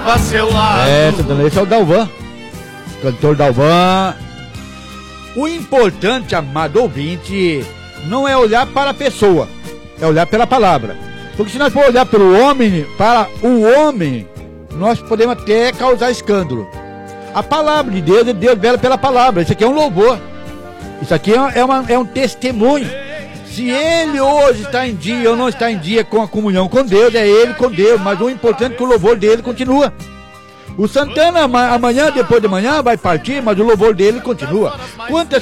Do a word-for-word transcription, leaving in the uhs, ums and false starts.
pra seu lado. É, Santana, esse é o Dalvan. Cantor Dalvan. O importante, amado ouvinte, não é olhar para a pessoa, é olhar pela palavra. Porque se nós for olhar pelo homem, para o homem, nós podemos até causar escândalo. A palavra de Deus, Deus vela pela palavra. Isso aqui é um louvor. Isso aqui é, uma, é um testemunho. Se ele hoje está em dia ou não está em dia com a comunhão com Deus, é ele com Deus. Mas o importante é que o louvor dele continua. O Santana amanhã, depois de manhã, vai partir, mas o louvor dele continua. Quantas